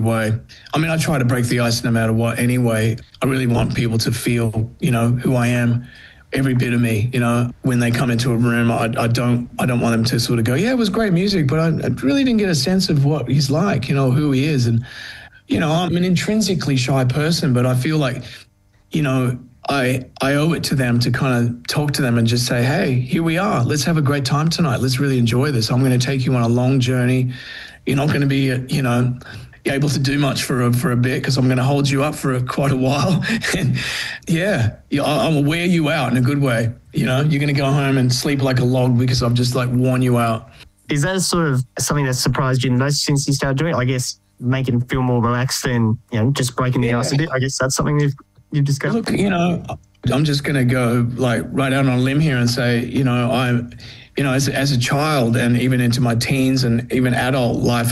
way. I mean, I try to break the ice no matter what anyway. I really want people to feel, you know, who I am, every bit of me, you know. When they come into a room, I don't want them to sort of go, yeah, it was great music, but I really didn't get a sense of what he's like, you know, who he is. And, you know, I'm an intrinsically shy person, but I feel like, you know, I owe it to them to kind of talk to them and just say, hey, here we are. Let's have a great time tonight. Let's really enjoy this. I'm going to take you on a long journey. You're not going to be, you know, able to do much for a bit because I'm going to hold you up for quite a while. And yeah, I'll wear you out in a good way. You know, you're going to go home and sleep like a log because I've just like worn you out. Is that sort of something that's surprised you the most since you started doing it? I guess making it feel more relaxed and, you know, just breaking the ice a bit. I guess that's something you've discovered. Look, you know, I'm just going to go like right out on a limb here and say, you know, as a child and even into my teens and even adult life,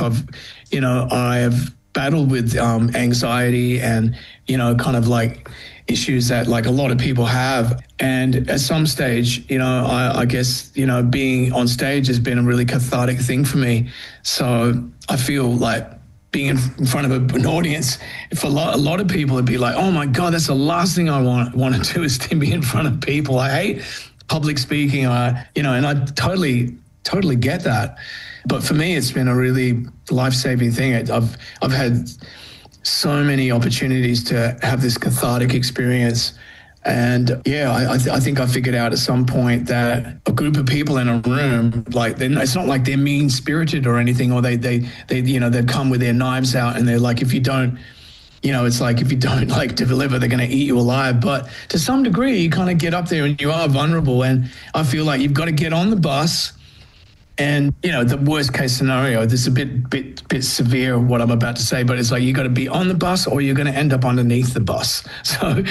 I have battled with anxiety and, you know, kind of like issues that like a lot of people have. And at some stage, you know, I guess, you know, being on stage has been a really cathartic thing for me. So I feel like being in front of an audience, for a lot of people, it'd be like, oh my God, that's the last thing I want to do is to be in front of people. I hate public speaking, you know, and I totally get that. But for me, it's been a really life-saving thing. I've had so many opportunities to have this cathartic experience. And yeah, I think I figured out at some point that a group of people in a room, like it's not like they're mean-spirited or anything, or they you know, they've come with their knives out and they're like, if you don't, you know, it's like if you don't like to deliver, they're going to eat you alive. But to some degree, you kind of get up there and you are vulnerable. And I feel like you've got to get on the bus. And, you know, the worst case scenario, this is a bit severe what I'm about to say, but it's like you got to be on the bus or you're going to end up underneath the bus. So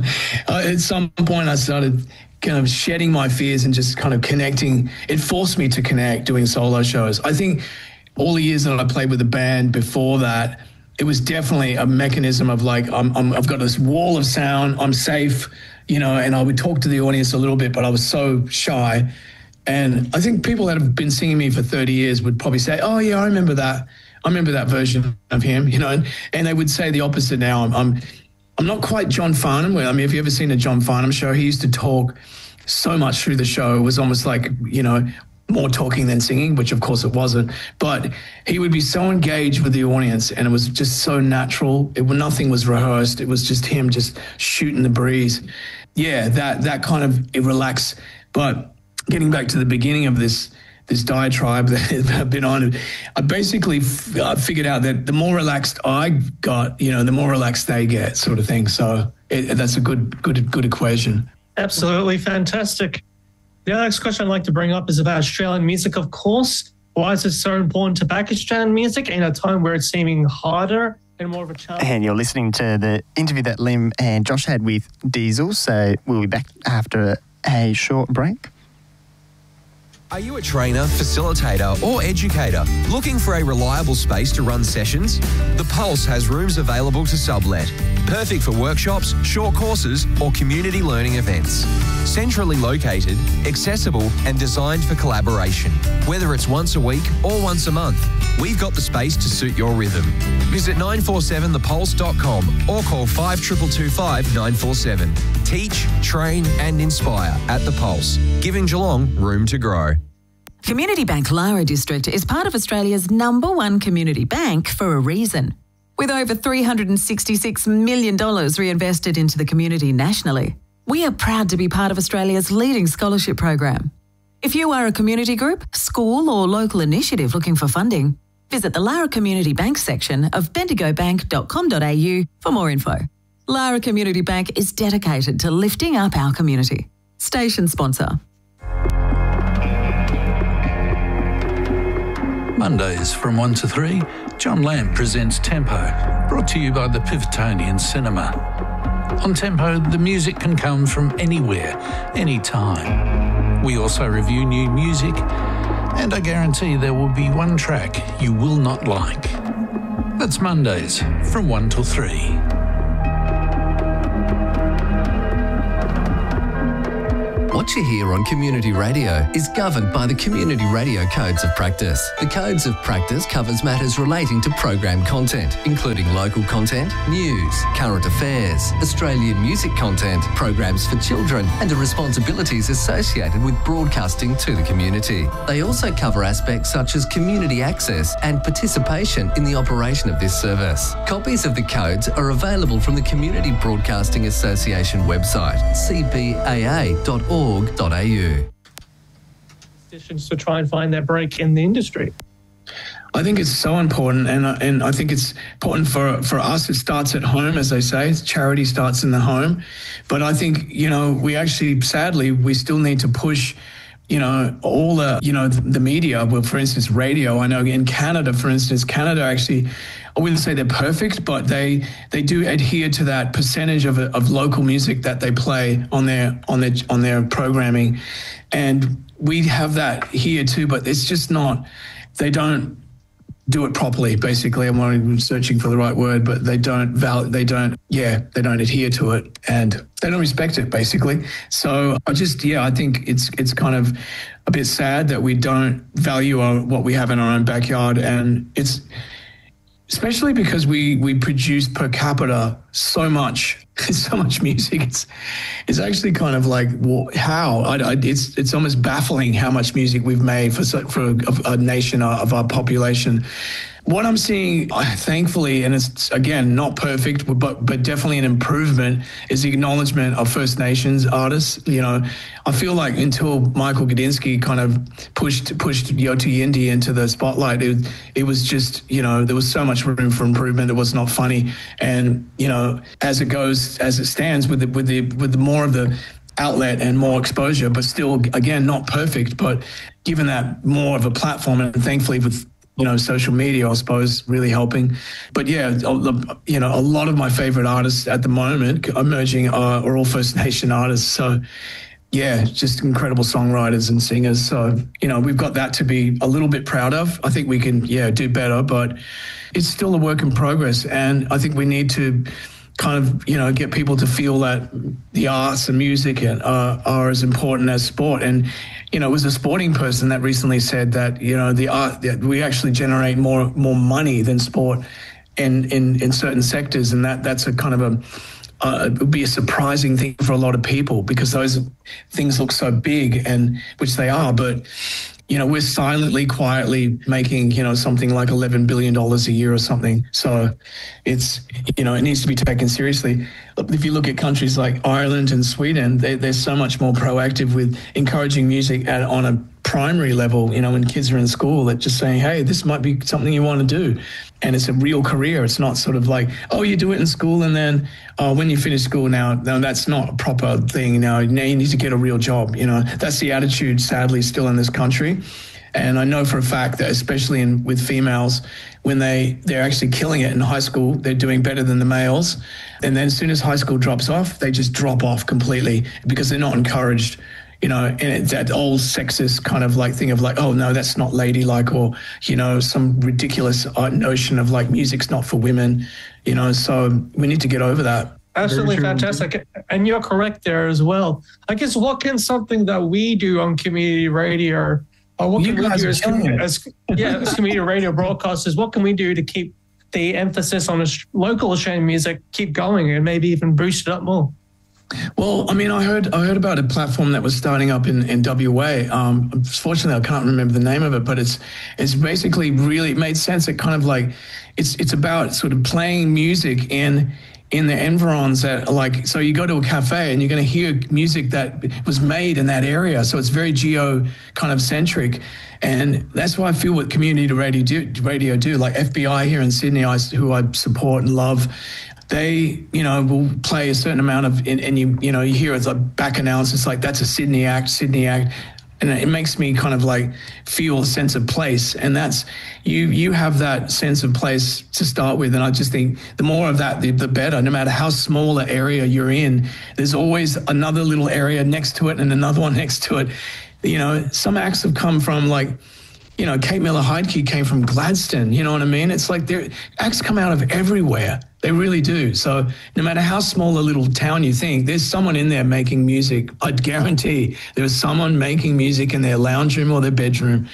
at some point I started kind of shedding my fears and just kind of connecting. It forced me to connect doing solo shows. I think all the years that I played with the band before that, it was definitely a mechanism of like, I've got this wall of sound, I'm safe, you know, and I would talk to the audience a little bit, but I was so shy. And I think people that have been singing me for 30 years would probably say, oh, yeah, I remember that. I remember that version of him, you know, and they would say the opposite now. I'm not quite John Farnham. I mean, if you've ever seen a John Farnham show, he used to talk so much through the show. It was almost like, you know, more talking than singing, which of course it wasn't. But he would be so engaged with the audience and it was just so natural. Nothing was rehearsed. It was just him just shooting the breeze. Yeah, that kind of relaxed. But getting back to the beginning of this diatribe that I've been on, I basically figured out that the more relaxed I got, you know, the more relaxed they get, sort of thing. So that's a good equation. Absolutely fantastic. The next question I'd like to bring up is about Australian music, of course. Why is it so important to back Australian music in a time where it's seeming harder and more of a challenge? And you're listening to the interview that Lim and Josh had with Diesel. So we'll be back after a short break. Are you a trainer, facilitator or educator looking for a reliable space to run sessions? The Pulse has rooms available to sublet. Perfect for workshops, short courses or community learning events. Centrally located, accessible and designed for collaboration. Whether it's once a week or once a month, we've got the space to suit your rhythm. Visit 947thepulse.com or call 5225 947. Teach, train and inspire at The Pulse, giving Geelong room to grow. Community Bank Lara District is part of Australia's #1 community bank for a reason. With over $366 million reinvested into the community nationally, we are proud to be part of Australia's leading scholarship program. If you are a community group, school or local initiative looking for funding, visit the Lara Community Bank section of bendigobank.com.au for more info. Lara Community Bank is dedicated to lifting up our community. Station sponsor. Mondays from 1 to 3, John Lamb presents Tempo, brought to you by the Pivotonian Cinema. On Tempo, the music can come from anywhere, anytime. We also review new music, and I guarantee there will be one track you will not like. That's Mondays from 1 till 3. What you hear on Community Radio is governed by the Community Radio Codes of Practice. The Codes of Practice covers matters relating to program content, including local content, news, current affairs, Australian music content, programs for children, and the responsibilities associated with broadcasting to the community. They also cover aspects such as community access and participation in the operation of this service. Copies of the codes are available from the Community Broadcasting Association website, cbaa.org.au. To try and find their break in the industry. I think it's so important, and I think it's important for us. It starts at home, as they say. Charity starts in the home. But I think, we actually, sadly, we still need to push, all the media. Well, for instance, radio. I know in Canada, for instance, actually, I wouldn't say they're perfect, but they do adhere to that percentage of local music that they play on their programming, and we have that here too. But it's just not. They don't do it properly. Basically, I'm searching for the right word, but they don't adhere to it, and they don't respect it. Basically, so I think it's kind of a bit sad that we don't value what we have in our own backyard, and it's. Especially because we produce per capita so much music. It's actually kind of like how it's almost baffling how much music we've made for a nation of our population. What I'm seeing, thankfully, and it's, again, not perfect, but definitely an improvement, is the acknowledgement of First Nations artists. I feel like until Michael Gudinski kind of pushed Yothu Yindi into the spotlight, it was just, there was so much room for improvement. It was not funny. And, as it stands with the more of the outlet and more exposure, but still, again, not perfect, but given that more of a platform, and thankfully with social media, I suppose, really helping. But yeah, a lot of my favorite artists at the moment emerging are all First Nation artists. So yeah, just incredible songwriters and singers. So, we've got that to be a little bit proud of. I think we can, do better, but it's still a work in progress. And I think we need to kind of, get people to feel that the arts and music are as important as sport. And, it was a sporting person that recently said that, the art, that we actually generate more money than sport in certain sectors. And that's a kind of it would be a surprising thing for a lot of people, because those things look so big, and which they are, but we're silently, quietly making, something like $11 billion a year or something. So it's, it needs to be taken seriously. If you look at countries like Ireland and Sweden, they're so much more proactive with encouraging music on a primary level, when kids are in school, that just saying, hey, this might be something you want to do. And it's a real career. It's not sort of like, oh, you do it in school, and then when you finish school no, that's not a proper thing. Now you need to get a real job. That's the attitude, sadly, still in this country. And I know for a fact that especially with females, when they're actually killing it in high school, they're doing better than the males. And then as soon as high school drops off, they just drop off completely because they're not encouraged. And it's that old sexist kind of like thing of like, oh, no, that's not ladylike, or, some ridiculous notion of like music's not for women, so we need to get over that. Absolutely fantastic. And you're correct there as well. I guess what can something that we do on community radio, or what can we do as community radio broadcasters, what can we do to keep the emphasis on local Australian music keep going and maybe even boost it up more? Well, I mean, I heard about a platform that was starting up in WA. Fortunately, I can't remember the name of it, but it's basically really made sense. It kind of like it's about sort of playing music in the environs that like, so you go to a cafe and you're going to hear music that was made in that area. So it's very geo kind of centric. And that's why I feel what community radio do, like FBI here in Sydney, who I support and love. They, will play a certain amount of, and you hear it's like back announce. It's like, that's a Sydney act. And it makes me kind of like feel a sense of place. And that's, you have that sense of place to start with. And I just think the more of that, the better. No matter how small an area you're in, there's always another little area next to it and another one next to it. Some acts have come from like, you know, Kate Miller-Heidke came from Gladstone. You know what I mean? It's like acts come out of everywhere. They really do. So no matter how small a little town you think, there's someone in there making music. I'd guarantee there's someone making music in their lounge room or their bedroom.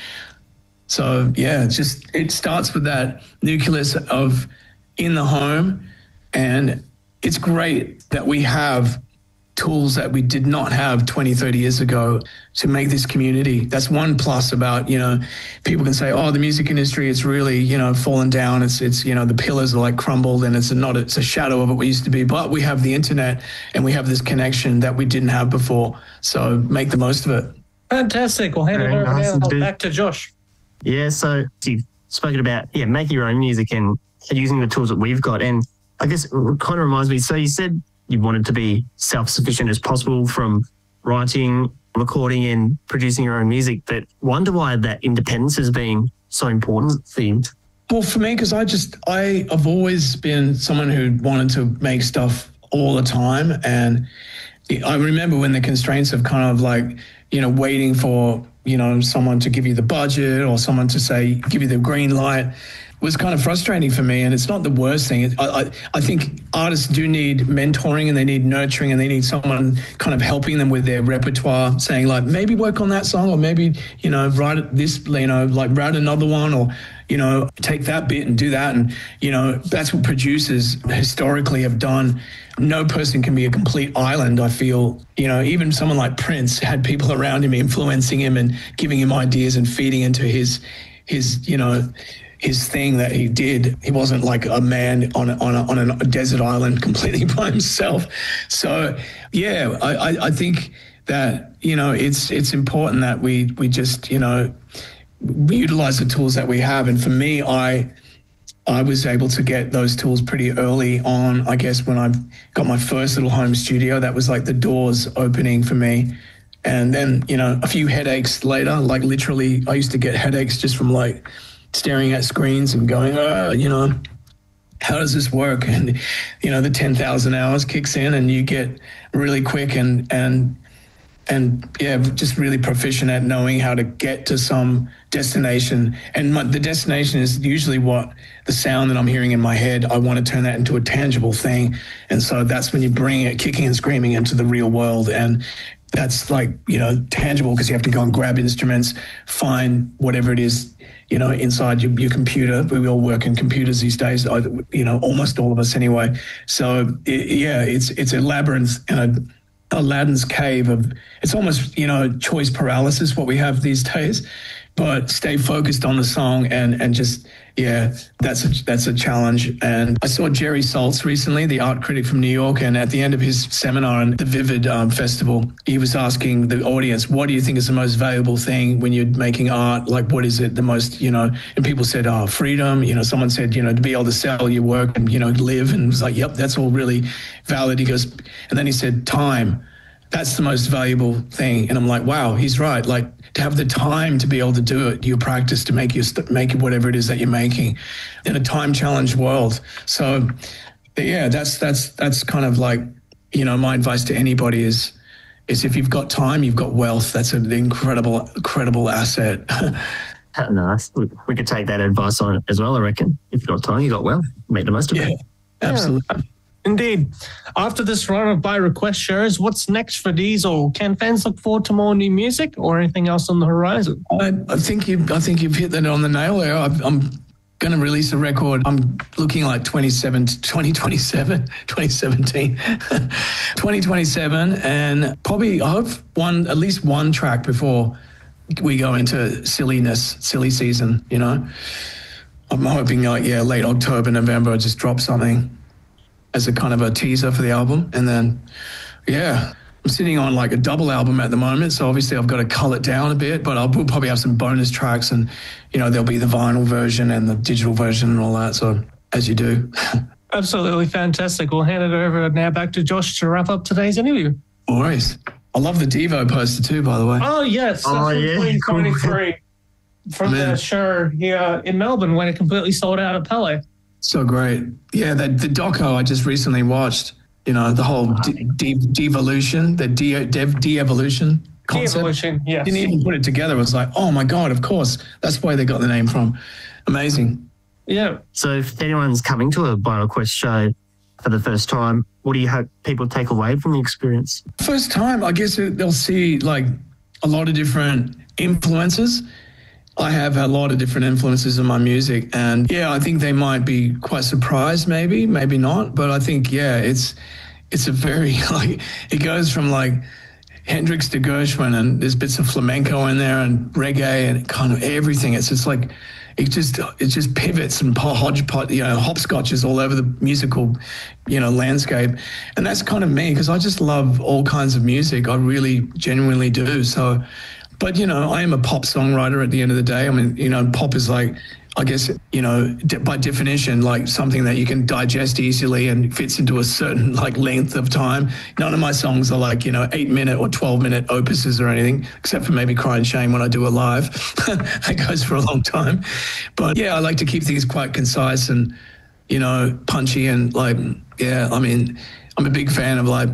So yeah, it starts with that nucleus of in the home. And it's great that we have tools that we did not have 20, 30 years ago to make this community. That's one plus about, you know, people can say, oh, the music industry, it's really, you know, fallen down. It's you know, the pillars are like crumbled and it's a shadow of what we used to be. But we have the internet and we have this connection that we didn't have before. So make the most of it. Fantastic. We'll hand it over now back to Josh. Yeah, so you've spoken about, making your own music and using the tools that we've got. And I guess it kind of reminds me, so you said you wanted to be self-sufficient as possible from writing, recording and producing your own music, but wonder why that independence has been so important for you. Well, for me, because I've always been someone who wanted to make stuff all the time. And I remember when the constraints of kind of like, you know, waiting for, you know, someone to give you the budget or someone to say, give you the green light, was kind of frustrating for me. And it's not the worst thing. I think artists do need mentoring and they need nurturing and they need someone kind of helping them with their repertoire, saying like, maybe work on that song or maybe, you know, write this, you know, like write another one or, you know, take that bit and do that. And, you know, that's what producers historically have done. No person can be a complete island, I feel. You know, even someone like Prince had people around him influencing him and giving him ideas and feeding into his you know, his thing that he did. He wasn't like a man on a desert island completely by himself. So, yeah, I think that, you know, it's important that we just, you know, we utilize the tools that we have. And for me, I was able to get those tools pretty early on. I guess when I got my first little home studio, that was like the doors opening for me. And then, you know, a few headaches later, like literally I used to get headaches just from like staring at screens and going, you know, how does this work? And, you know, the 10,000 hours kicks in and you get really quick and yeah, just really proficient at knowing how to get to some destination. And the destination is usually what the sound that I'm hearing in my head, I want to turn that into a tangible thing. And so that's when you bring it kicking and screaming into the real world. And that's like, you know, tangible because you have to go and grab instruments, find whatever it is, you know, inside your computer. We all work in computers these days, you know, almost all of us anyway. So it's a labyrinth and Aladdin's cave of, it's almost, you know, choice paralysis, what we have these days, but stay focused on the song and just, yeah, that's a challenge. And I saw Jerry Saltz recently, the art critic from New York, and at the end of his seminar on the Vivid Festival, he was asking the audience, what do you think is the most valuable thing when you're making art? Like, what is it the most, you know, and people said, oh, freedom. You know, someone said, you know, to be able to sell your work and, you know, live. And it was like, yep, that's all really valid. He goes, and then he said, time. That's the most valuable thing. And I'm like, wow, he's right. Like, to have the time to be able to do it, your practice to make whatever it is that you're making in a time challenged world. So yeah, that's kind of like, my advice to anybody is if you've got time, you've got wealth. That's an incredible asset. Nice. We could take that advice on as well, I reckon. If you've got time, you've got wealth. Make the most of it. Absolutely. Yeah. Indeed. After this run of by request shows, what's next for Diesel? Can fans look forward to more new music or anything else on the horizon? I think you've hit that on the nail there. I'm going to release a record. I'm looking like 2027, and probably I hope at least one track before we go into silly season. I'm hoping late October, November, I'll just drop something as a kind of a teaser for the album. And then, I'm sitting on like a double album at the moment. So obviously I've got to cull it down a bit, but we'll probably have some bonus tracks and, there'll be the vinyl version and the digital version and all that. So as you do. Absolutely fantastic. We'll hand it over now back to Josh to wrap up today's interview. Always. I love the Devo poster too, by the way. Oh, yes. That's 2023 from the show here in Melbourne when it completely sold out at Palais. So great. Yeah, the doco I just recently watched, the whole devolution, the de-evolution. concept. Evolution, yes. Didn't even put it together. It was like, oh my God, of course. That's where they got the name from. Amazing. Yeah. So if anyone's coming to a BioQuest show for the first time, what do you hope people take away from the experience? First time, I guess they'll see like a lot of different influences. I have a lot of different influences in my music, and yeah, I think they might be quite surprised, maybe not, but I think, yeah, it's a very, like, it goes from like Hendrix to Gershwin, and there's bits of flamenco in there and reggae and kind of everything. It's just like, it just pivots and hodgepodge, hopscotches all over the musical, landscape. And that's kind of me, because I just love all kinds of music. I really genuinely do. So, but, I am a pop songwriter at the end of the day. I mean, pop is like, I guess, by definition, like something that you can digest easily and fits into a certain like length of time. None of my songs are like, 8-minute or 12-minute opuses or anything, except for maybe Cry and Shame when I do it live. That goes for a long time. But yeah, I like to keep things quite concise and, punchy and like, yeah, I mean, I'm a big fan of like,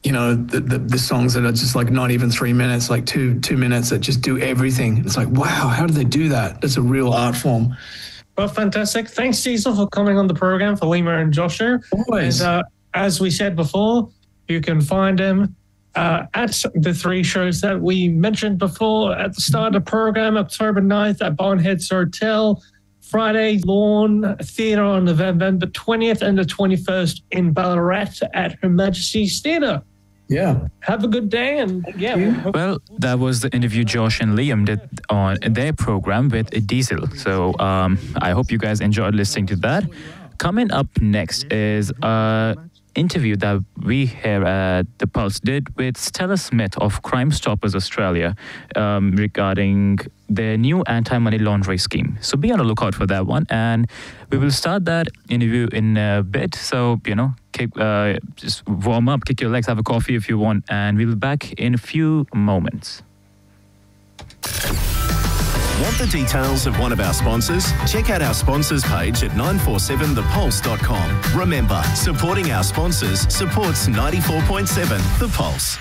the songs that are just like not even 3 minutes, like two minutes that just do everything. It's like, wow, how do they do that? That's a real art form. Well, fantastic. Thanks, Cecil, for coming on the program, for Lima and Joshua. Always. And as we said before, you can find them at the 3 shows that we mentioned before at the start of the program. October 9th at Barnheads Hotel, Friday, Lawn Theatre on November 20th, and the 21st in Ballarat at Her Majesty's Theatre. Yeah. Have a good day. And yeah. Well, that was the interview Josh and Liam did on their program with Diesel. So I hope you guys enjoyed listening to that. Coming up next is interview that we here at The Pulse did with Stella Smith of Crime Stoppers Australia regarding their new anti-money laundering scheme. So be on the lookout for that one. And we will start that interview in a bit. So, just warm up, kick your legs, have a coffee if you want. And we'll be back in a few moments. Want the details of one of our sponsors? Check out our sponsors page at 947thepulse.com. Remember, supporting our sponsors supports 94.7 The Pulse.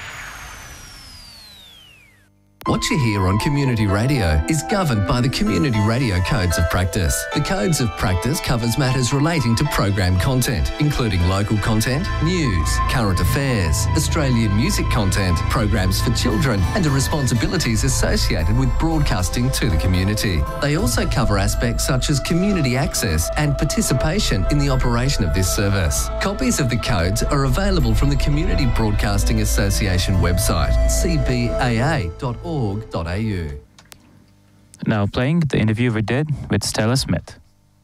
What you hear on Community Radio is governed by the Community Radio Codes of Practice. The Codes of Practice covers matters relating to program content, including local content, news, current affairs, Australian music content, programs for children, and the responsibilities associated with broadcasting to the community. They also cover aspects such as community access and participation in the operation of this service. Copies of the codes are available from the Community Broadcasting Association website, cbaa.org.au. Now playing the interview we did with Stella Smith.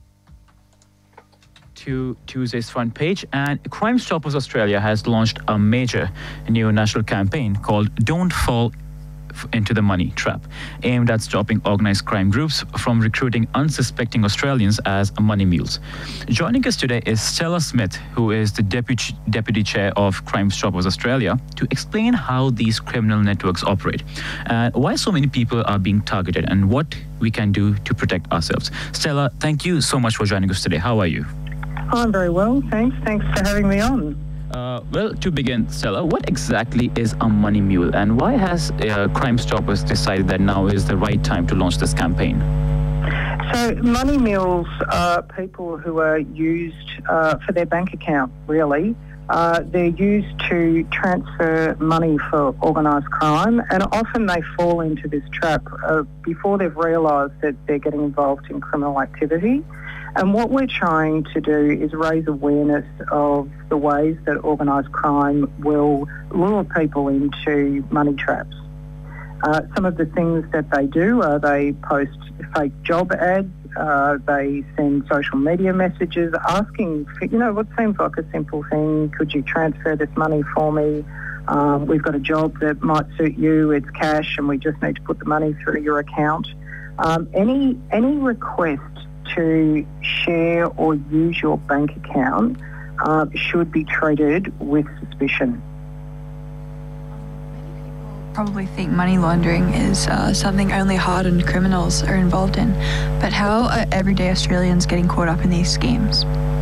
To Tuesday's front page, and Crime Stoppers Australia has launched a major new national campaign called Don't Fall into the Money Trap, aimed at stopping organised crime groups from recruiting unsuspecting Australians as money mules. Joining us today is Stella Smith, who is the deputy chair of Crime Stoppers Australia, to explain how these criminal networks operate and why so many people are being targeted and what we can do to protect ourselves. Stella, thank you so much for joining us today. How are you? I'm very well, thanks. Thanks for having me on. Well, to begin, Stella, what exactly is a money mule, and why has Crime Stoppers decided that now is the right time to launch this campaign? So money mules are people who are used for their bank account, really. They're used to transfer money for organised crime, and often they fall into this trap before they've realised that they're getting involved in criminal activity. And what we're trying to do is raise awareness of the ways that organised crime will lure people into money traps. Some of the things that they do are they post fake job ads, they send social media messages asking for, what seems like a simple thing, could you transfer this money for me? We've got a job that might suit you, it's cash and we just need to put the money through your account. Any request to share or use your bank account should be treated with suspicion. Probably think money laundering is something only hardened criminals are involved in, but how are everyday Australians getting caught up in these schemes?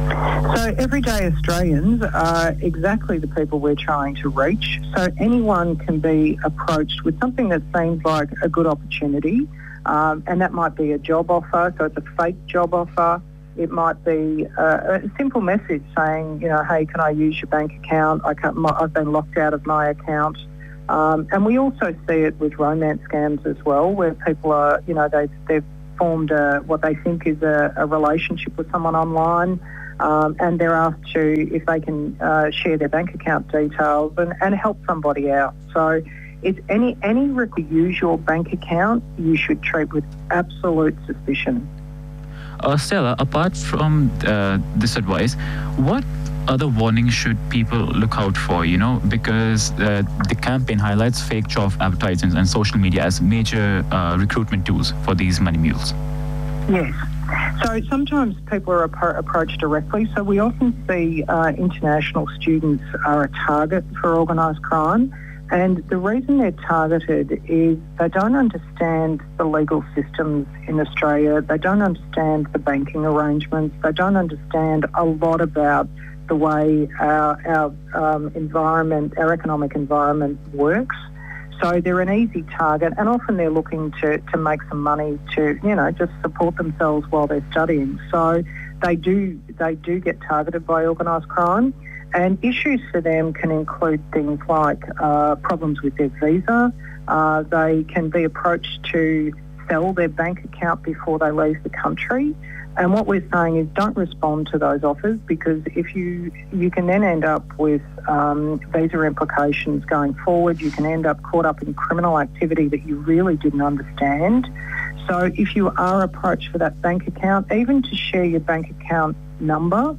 So everyday Australians are exactly the people we're trying to reach. So anyone can be approached with something that seems like a good opportunity, and that might be a job offer, so it's a fake job offer. It might be a simple message saying, you know, hey, can I use your bank account? I've been locked out of my account. And we also see it with romance scams as well, where people are, you know, they've formed what they think is a relationship with someone online, and they're asked to, if they can share their bank account details and help somebody out. So it's any use your bank account, you should treat with absolute suspicion. Stella, apart from this advice, what other warnings should people look out for, you know, because the campaign highlights fake job advertisements and social media as major recruitment tools for these money mules? Yes. So sometimes people are approached directly. So we often see international students are a target for organised crime. And the reason they're targeted is they don't understand the legal systems in Australia. They don't understand the banking arrangements. They don't understand a lot about the way our environment, our economic environment works. So they're an easy target, and often they're looking to make some money to, you know, just support themselves while they're studying. So they do get targeted by organised crime. And issues for them can include things like problems with their visa. They can be approached to sell their bank account before they leave the country. And what we're saying is don't respond to those offers, because if you can then end up with visa implications going forward. You can end up caught up in criminal activity that you really didn't understand. So if you are approached for that bank account, even to share your bank account number,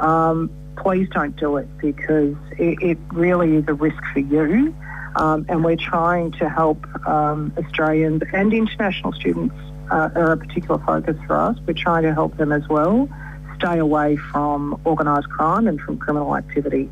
please don't do it, because it really is a risk for you. And we're trying to help Australians and international students are a particular focus for us. We're trying to help them as well stay away from organised crime and from criminal activity.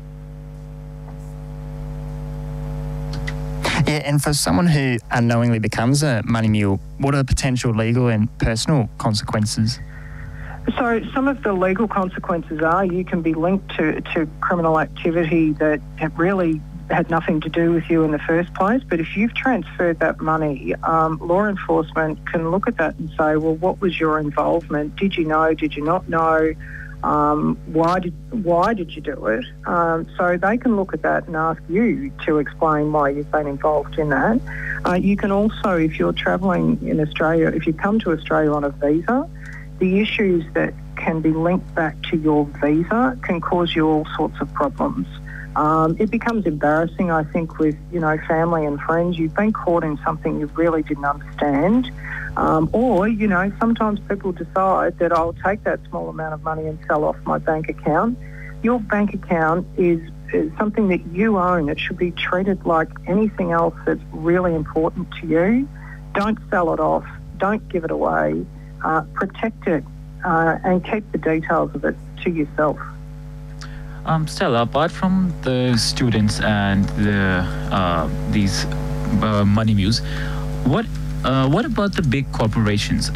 Yeah, and for someone who unknowingly becomes a money mule, what are the potential legal and personal consequences? So some of the legal consequences are you can be linked to criminal activity that really had nothing to do with you in the first place. But if you've transferred that money, law enforcement can look at that and say, well, what was your involvement? Did you know? Did you not know? Why did you do it? So they can look at that and ask you to explain why you've been involved in that. You can also, if you're travelling in Australia, if you come to Australia on a visa, the issues that can be linked back to your visa can cause you all sorts of problems. It becomes embarrassing, I think, with, you know, family and friends. You've been caught in something you really didn't understand. Or, you know, sometimes people decide that I'll take that small amount of money and sell off my bank account. Your bank account is something that you own. It should be treated like anything else that's really important to you. Don't sell it off. Don't give it away. Protect it and keep the details of it to yourself. Stella, apart from the students and these money mules, what about the big corporations?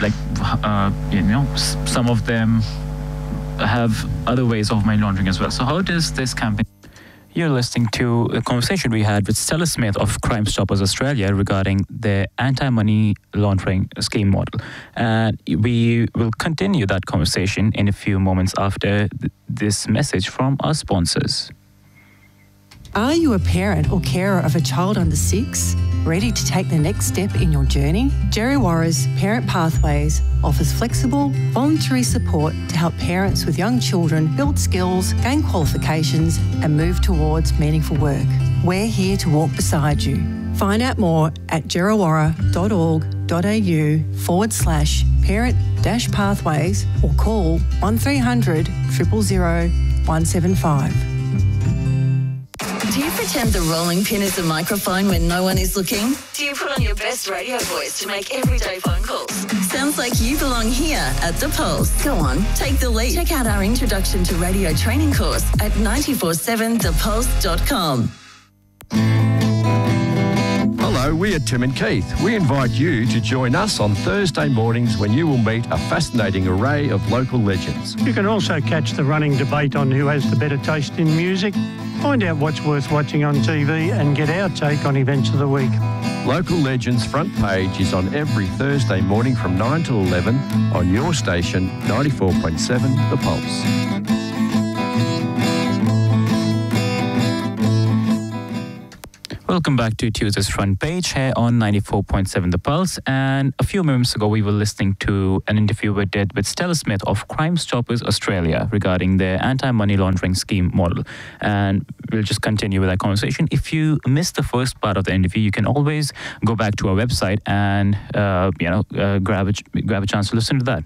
Some of them have other ways of money laundering as well. So how does this campaign? You're listening to a conversation we had with Stella Smith of Crime Stoppers Australia regarding the anti-money laundering scheme model. And we will continue that conversation in a few moments after this message from our sponsors. Are you a parent or carer of a child under 6? Ready to take the next step in your journey? Djerriwarrh's Parent Pathways offers flexible, voluntary support to help parents with young children build skills, gain qualifications and move towards meaningful work. We're here to walk beside you. Find out more at djerriwarrh.org.au/parent-pathways or call 1300 000 175. Do you pretend the rolling pin is a microphone when no one is looking? Do you put on your best radio voice to make everyday phone calls? Sounds like you belong here at The Pulse. Go on, take the lead. Check out our introduction to radio training course at 947thepulse.com. Hello, Hello, we are Tim and Keith. We invite you to join us on Thursday mornings when you will meet a fascinating array of local legends. You can also catch the running debate on who has the better taste in music, find out what's worth watching on TV and get our take on events of the week. Local Legends front page is on every Thursday morning from 9 till 11 on your station 94.7 The Pulse. Welcome back to Tuesday's Front Page here on 94.7 The Pulse. And a few moments ago, we were listening to an interview we did with Stella Smith of Crime Stoppers Australia regarding their anti-money laundering scheme model. And we'll just continue with that conversation. If you missed the first part of the interview, you can always go back to our website and grab a chance to listen to that.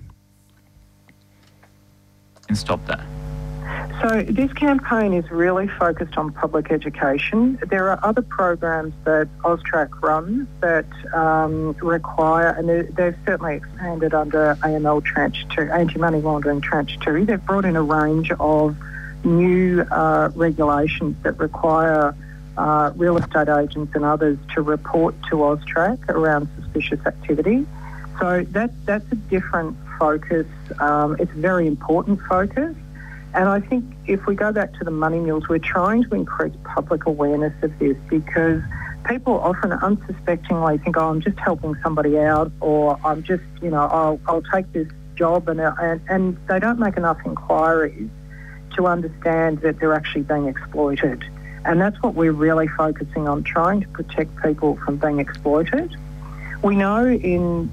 And stop that. So this campaign is really focused on public education. There are other programs that AUSTRAC runs that require, and they've certainly expanded under AML Tranche 2, Anti-Money Laundering Tranche 2. They've brought in a range of new regulations that require real estate agents and others to report to AUSTRAC around suspicious activity. So that's a different focus. It's a very important focus. And I think if we go back to the money mules, we're trying to increase public awareness of this because people often unsuspectingly think, oh, I'm just helping somebody out, or I'm just, I'll take this job, and they don't make enough inquiries to understand that they're actually being exploited. And that's what we're really focusing on, trying to protect people from being exploited. We know in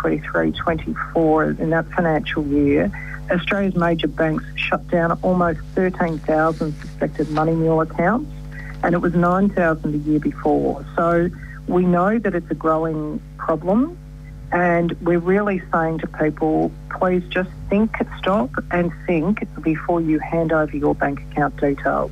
2023-24, in that financial year, Australia's major banks shut down almost 13,000 suspected money mule accounts, and it was 9,000 the year before. So we know that it's a growing problem, and we're really saying to people, please just stop and think before you hand over your bank account details.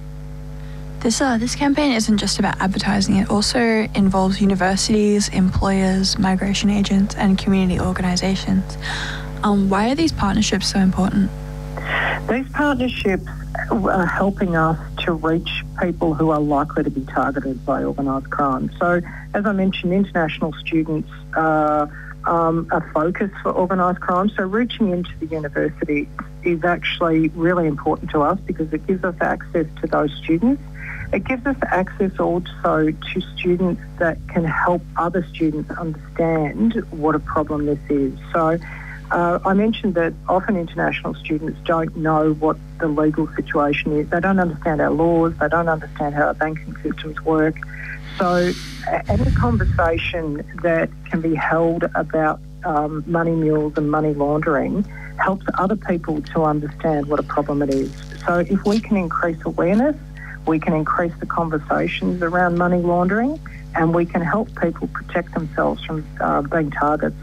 This campaign isn't just about advertising. It also involves universities, employers, migration agents, and community organisations. Why are these partnerships so important? These partnerships are helping us to reach people who are likely to be targeted by organised crime. So, as I mentioned, international students are a focus for organised crime. So reaching into the university is actually really important to us because it gives us access to those students. It gives us access also to students that can help other students understand what a problem this is. So I mentioned that often international students don't know what the legal situation is. They don't understand our laws. They don't understand how our banking systems work. So any conversation that can be held about money mules and money laundering helps other people to understand what a problem it is. So if we can increase awareness, we can increase the conversations around money laundering, and we can help people protect themselves from being targets.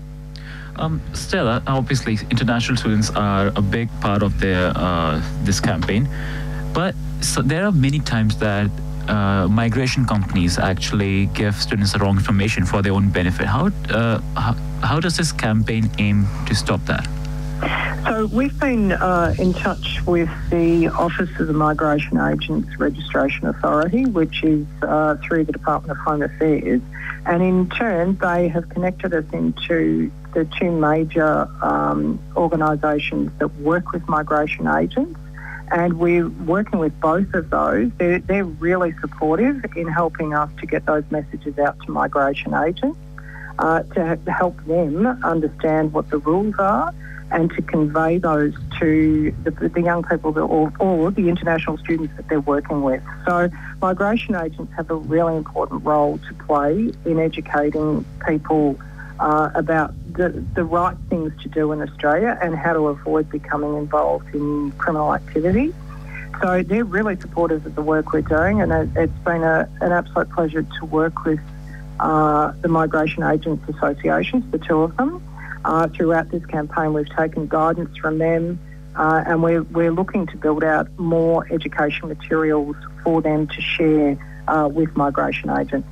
Stella, obviously international students are a big part of their this campaign, but so there are many times that migration companies actually give students the wrong information for their own benefit. How does this campaign aim to stop that? So we've been in touch with the Office of the Migration Agents Registration Authority, which is through the Department of Home Affairs, and in turn they have connected us into the two major organisations that work with migration agents, and we're working with both of those. They're really supportive in helping us to get those messages out to migration agents to help them understand what the rules are and to convey those to the young people or the international students that they're working with. So migration agents have a really important role to play in educating people about the right things to do in Australia and how to avoid becoming involved in criminal activity. So they're really supportive of the work we're doing, and it's been an absolute pleasure to work with the Migration Agents Associations, the two of them. Throughout this campaign, we've taken guidance from them, and we're looking to build out more education materials for them to share with migration agents.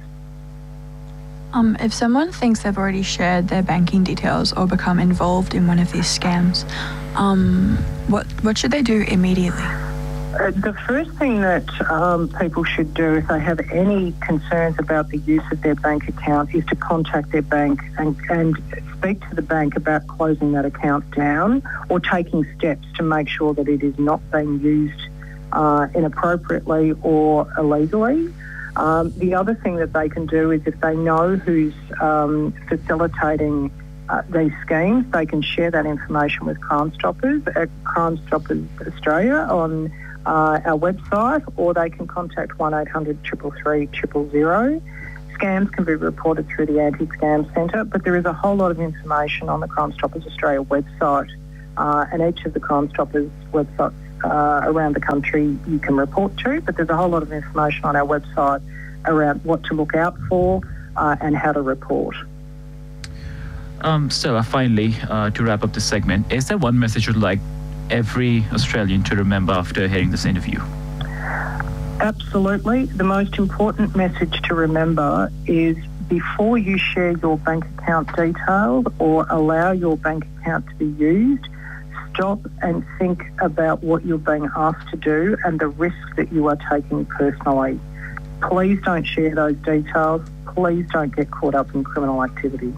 If someone thinks they've already shared their banking details or become involved in one of these scams, what should they do immediately? The first thing that people should do if they have any concerns about the use of their bank account is to contact their bank and speak to the bank about closing that account down or taking steps to make sure that it is not being used inappropriately or illegally. The other thing that they can do is if they know who's facilitating these schemes, they can share that information with Crime Stoppers at Crime Stoppers Australia on our website, or they can contact 1800 333 000. Scams can be reported through the Anti-Scam Centre, but there is a whole lot of information on the Crime Stoppers Australia website, and each of the Crime Stoppers websites around the country you can report to, but there's a whole lot of information on our website around what to look out for and how to report. Stella, finally, to wrap up this segment, is there one message you'd like every Australian to remember after hearing this interview? Absolutely. The most important message to remember is before you share your bank account details or allow your bank account to be used, stop and think about what you're being asked to do and the risks that you are taking personally. Please don't share those details. Please don't get caught up in criminal activity.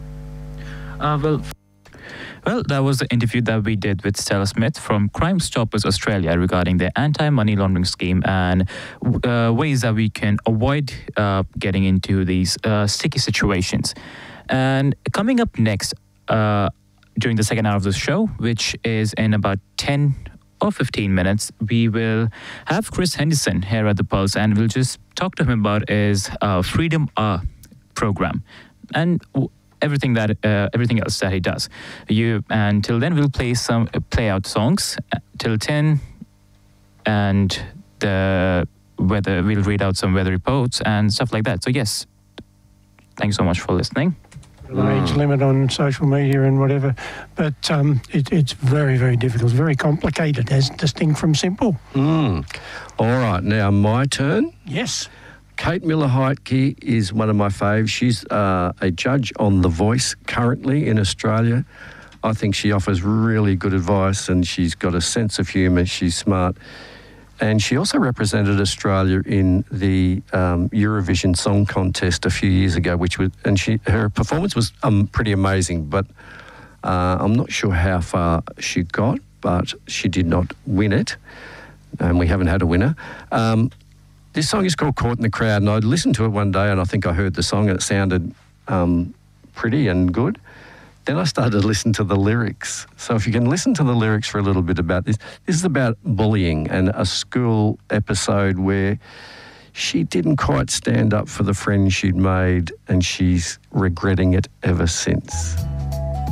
Well, that was the interview that we did with Stella Smith from Crime Stoppers Australia regarding their anti-money laundering scheme and ways that we can avoid getting into these sticky situations. And coming up next, during the second hour of the show, which is in about 10 or 15 minutes, we will have Chris Henderson here at The Pulse, and we'll just talk to him about his Freedom program and everything else that he does. Till then, we'll play out songs till 10, and we'll read out some weather reports and stuff like that. So yes, thanks so much for listening. Age limit on social media and whatever, but it's very, very difficult. It's very complicated, as distinct from simple. All right, now my turn. Yes. Kate Miller-Heidke is one of my faves. She's a judge on The Voice currently in Australia. I think she offers really good advice, and she's got a sense of humour. She's smart. And she also represented Australia in the Eurovision Song Contest a few years ago, her performance was pretty amazing, but I'm not sure how far she got, but she did not win it, and we haven't had a winner. This song is called Caught in the Crowd, and I listened to it one day and I think I heard the song and it sounded pretty and good. Then I started to listen to the lyrics. So if you can listen to the lyrics for a little bit about this is about bullying and a school episode where she didn't quite stand up for the friends she'd made and she's regretting it ever since.